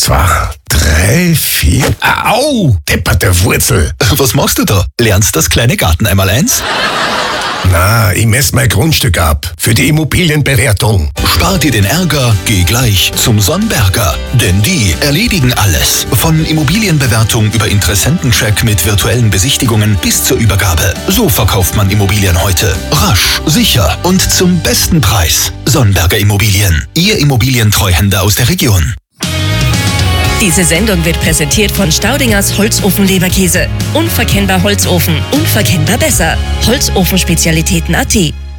2, 3, 4. Au! Depperte Wurzel. Was machst du da? Lernst das kleine Garteneinmaleins? Na, ich messe mein Grundstück ab. Für die Immobilienbewertung. Spar dir den Ärger, geh gleich zum Sonnberger. Denn die erledigen alles. Von Immobilienbewertung über Interessentencheck mit virtuellen Besichtigungen bis zur Übergabe. So verkauft man Immobilien heute. Rasch, sicher und zum besten Preis. Sonnberger Immobilien. Ihr Immobilientreuhänder aus der Region. Diese Sendung wird präsentiert von Staudingers Holzofen-Leberkäse. Unverkennbar Holzofen, unverkennbar besser. Holzofenspezialitäten.at.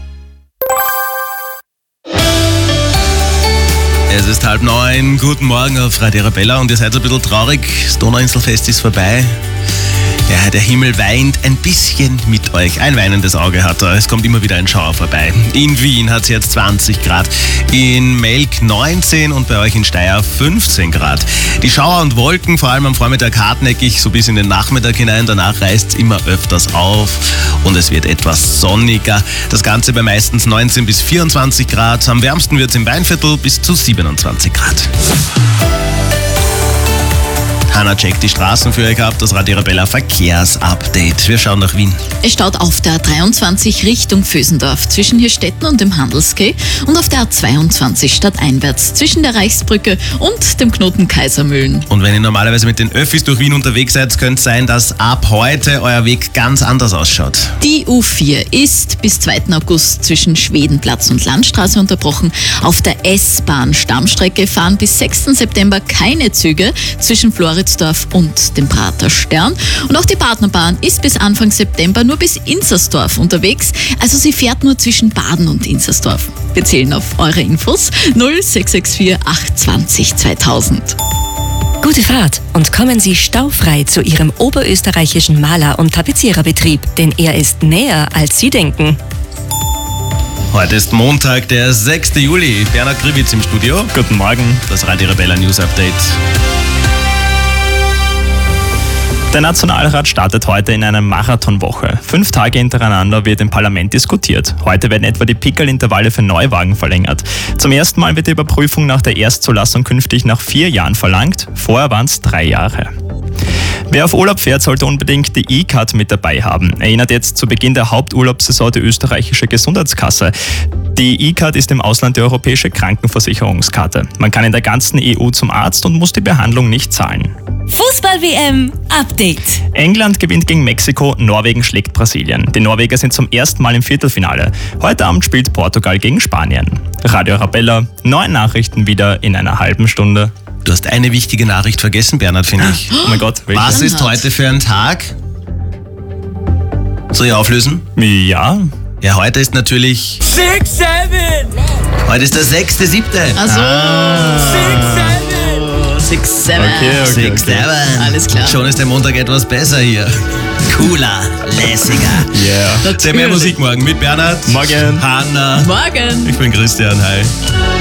Es ist 8:30. Guten Morgen auf Radio Arabella und ihr seid ein bisschen traurig. Das Donauinselfest ist vorbei. Ja, der Himmel weint ein bisschen mit euch. Ein weinendes Auge hat er. Es kommt immer wieder ein Schauer vorbei. In Wien hat es jetzt 20 Grad, in Melk 19 und bei euch in Steyr 15 Grad. Die Schauer und Wolken, vor allem am Vormittag hartnäckig, so bis in den Nachmittag hinein. Danach reißt es immer öfters auf und es wird etwas sonniger. Das Ganze bei meistens 19 bis 24 Grad. Am wärmsten wird es im Weinviertel bis zu 27 Grad. Hanna checkt die Straßen für euch ab, das Radio Arabella Verkehrsupdate. Wir schauen nach Wien. Es staut auf der A23 Richtung Vösendorf zwischen Hirstetten und dem Handelskeh und auf der A22 stadteinwärts zwischen der Reichsbrücke und dem Knoten Kaisermühlen. Und wenn ihr normalerweise mit den Öffis durch Wien unterwegs seid, könnte es sein, dass ab heute euer Weg ganz anders ausschaut. Die U4 ist bis 2. August zwischen Schwedenplatz und Landstraße unterbrochen. Auf der S-Bahn-Stammstrecke fahren bis 6. September keine Züge zwischen Floridsdorf und dem Praterstern. Und auch die Partnerbahn ist bis Anfang September nur bis Inzersdorf unterwegs. Also sie fährt nur zwischen Baden und Inzersdorf. Wir zählen auf eure Infos 0664 820 2000. Gute Fahrt und kommen Sie staufrei zu Ihrem oberösterreichischen Maler- und Tapeziererbetrieb, denn er ist näher, als Sie denken. Heute ist Montag, der 6. Juli. Bernhard Grivitz im Studio. Guten Morgen. Das Radio Arabella News Update. Der Nationalrat startet heute in einer Marathonwoche. 5 Tage hintereinander wird im Parlament diskutiert. Heute werden etwa die Pickelintervalle für Neuwagen verlängert. Zum ersten Mal wird die Überprüfung nach der Erstzulassung künftig nach 4 Jahren verlangt. Vorher waren es 3 Jahre. Wer auf Urlaub fährt, sollte unbedingt die E-Card mit dabei haben. Erinnert jetzt zu Beginn der Haupturlaubssaison die österreichische Gesundheitskasse. Die E-Card ist im Ausland die europäische Krankenversicherungskarte. Man kann in der ganzen EU zum Arzt und muss die Behandlung nicht zahlen. Fußball-WM-Update. England gewinnt gegen Mexiko, Norwegen schlägt Brasilien. Die Norweger sind zum ersten Mal im Viertelfinale. Heute Abend spielt Portugal gegen Spanien. Radio Arabella, 9 Nachrichten wieder in einer halben Stunde. Du hast eine wichtige Nachricht vergessen, Bernhard, finde ich. Oh mein Gott, welche? Was ist heute für ein Tag? Soll ich auflösen? Ja. Ja, heute ist natürlich... 6, 7! Heute ist der 6.7. Also 6, 7! 6, 7. Okay. 6, 7. Alles klar. Schon ist der Montag etwas besser hier. Cooler, lässiger. Yeah. Sehr mehr Musik morgen mit Bernhard. Morgen. Hanna. Morgen. Ich bin Christian, hi.